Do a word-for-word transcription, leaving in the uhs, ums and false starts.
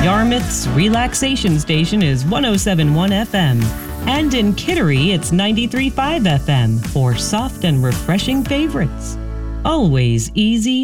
Yarmouth's relaxation station is one oh seven point one F M. And in Kittery, it's ninety-three point five F M for soft and refreshing favorites. Always easy,